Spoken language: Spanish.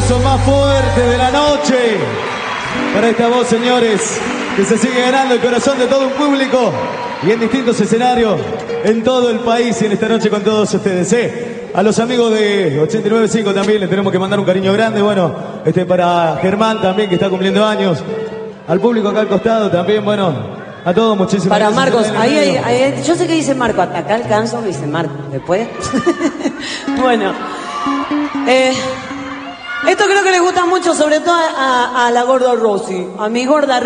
aplauso más fuerte de la noche para esta voz, señores, que se sigue ganando el corazón de todo un público y en distintos escenarios en todo el país y en esta noche con todos ustedes. A los amigos de 89.5 también les tenemos que mandar un cariño grande. Bueno, para Germán también, que está cumpliendo años. Al público acá al costado también, bueno, a todos muchísimas para gracias. Marcos, ahí, yo sé que dice Marco, hasta acá alcanzo, dice Marco, después. Bueno, esto creo que le gusta mucho, sobre todo a la gorda Rosy, a mi gorda Rosy.